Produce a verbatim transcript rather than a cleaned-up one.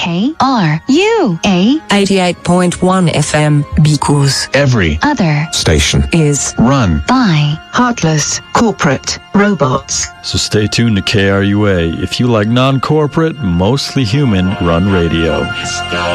K R U A eighty-eight point one F M, because every other station is run by heartless corporate robots. So stay tuned to K R U A if you like non-corporate, mostly human run radio.